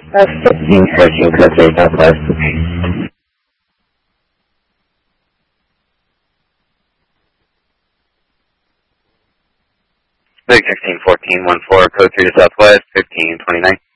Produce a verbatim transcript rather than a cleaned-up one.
Uh, fifteen fourteen, code three Southwest. Big sixteen fourteen one four, code three to Southwest, fifteen twenty-nine.